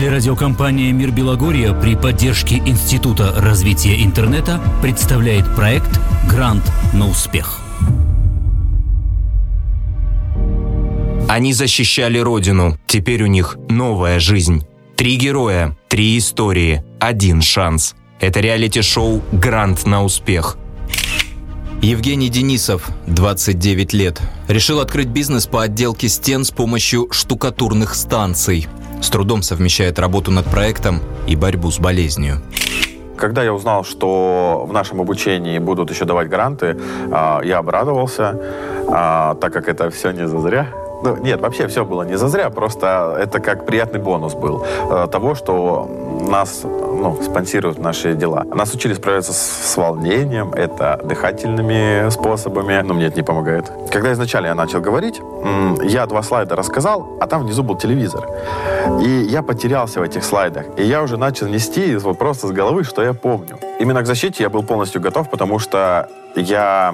Телерадиокомпания «Мир Белогорья» при поддержке Института развития интернета представляет проект «Грант на успех». Они защищали Родину. Теперь у них новая жизнь. 3 героя, 3 истории, 1 шанс. Это реалити-шоу «Грант на успех». Евгений Денисов, 29 лет, решил открыть бизнес по отделке стен с помощью штукатурных станций. С трудом совмещает работу над проектом и борьбу с болезнью. Когда я узнал, что в нашем обучении будут еще давать гранты, я обрадовался, так как это все не зазря. Нет, вообще все было не зазря, просто это как приятный бонус был того, что нас спонсируют наши дела. Нас учили справляться с волнением, это дыхательными способами, но мне это не помогает. Когда изначально я начал говорить, я 2 слайда рассказал, а там внизу был телевизор. И я потерялся в этих слайдах. И я уже начал нести просто с головы, что я помню. Именно к защите я был полностью готов, потому что я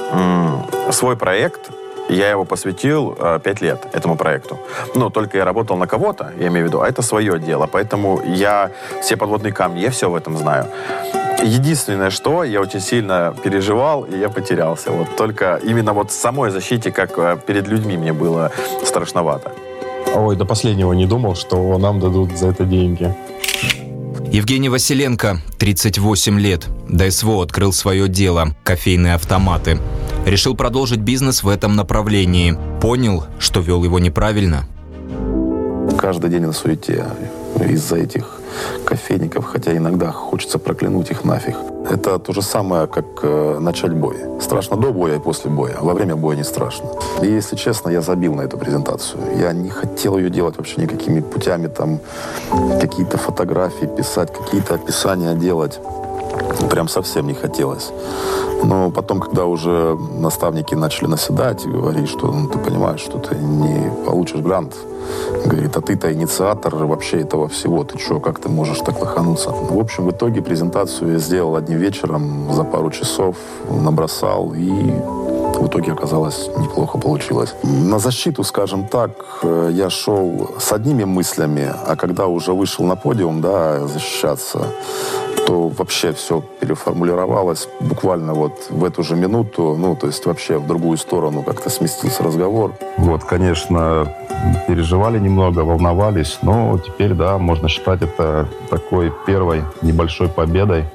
свой проект... Я его посвятил 5 лет этому проекту. Но только я работал на кого-то, я имею в виду, а это свое дело. Поэтому я все подводные камни, я все в этом знаю. Единственное, что я очень сильно переживал, и я потерялся. Вот только именно вот в самой защите, как перед людьми, мне было страшновато. Ой, до последнего не думал, что нам дадут за это деньги. Евгений Василенко, 38 лет. ДСВО открыл свое дело – кофейные автоматы. Решил продолжить бизнес в этом направлении. Понял, что вел его неправильно. Каждый день на суете из-за этих кофейников, хотя иногда хочется проклянуть их нафиг. Это то же самое, как начать бой. Страшно до боя и после боя. Во время боя не страшно. И, если честно, я забил на эту презентацию. Я не хотел ее делать вообще никакими путями, там, какие-то фотографии писать, какие-то описания делать. Прям совсем не хотелось. Но потом, когда уже наставники начали наседать и говорить, что ты понимаешь, что ты не получишь грант, говорит, а ты-то инициатор вообще этого всего, ты что, как ты можешь так лохануться? В общем, в итоге презентацию я сделал одним вечером, за пару часов набросал, и в итоге оказалось неплохо получилось. На защиту, скажем так, я шел с одними мыслями, а когда уже вышел на подиум, защищаться, то вообще все переформулировалось буквально вот в эту же минуту, то есть вообще в другую сторону как-то сместился разговор. Конечно, переживали немного, волновались, но теперь, можно считать это такой первой небольшой победой.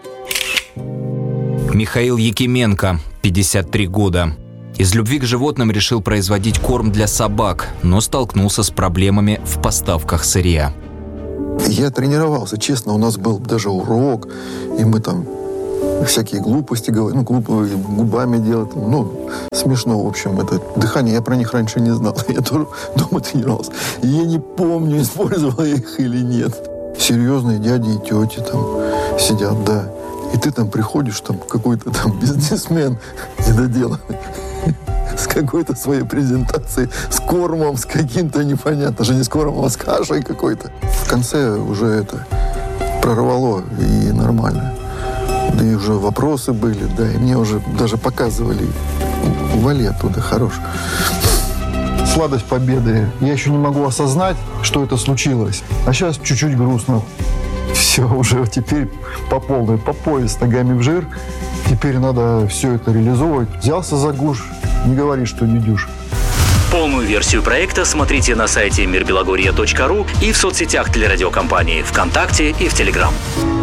Михаил Якименко, 53 года. Из любви к животным решил производить корм для собак, но столкнулся с проблемами в поставках сырья. Я тренировался, честно, у нас был даже урок, и мы там всякие глупости говорили, глупые губами делать, смешно, в общем, это дыхание, я про них раньше не знал, я тоже дома тренировался. И я не помню, использовал я их или нет. Серьезные дяди и тети там сидят, и ты там приходишь, там какой-то там бизнесмен недоделанный, с какой-то своей презентацией, с кормом, с каким-то непонятно, даже не с кормом, а с кашей какой-то. В конце уже это прорвало, и нормально. Да и уже вопросы были, и мне уже даже показывали, вали оттуда, хорош. Сладость победы. Я еще не могу осознать, что это случилось. А сейчас чуть-чуть грустно. Все, уже теперь по полной, по пояс ногами в жир. Теперь надо все это реализовывать. Взялся за гуш, не говори, что не дюж. Полную версию проекта смотрите на сайте mirbelogorья.ru и в соцсетях телерадиокомпании ВКонтакте и в Телеграм.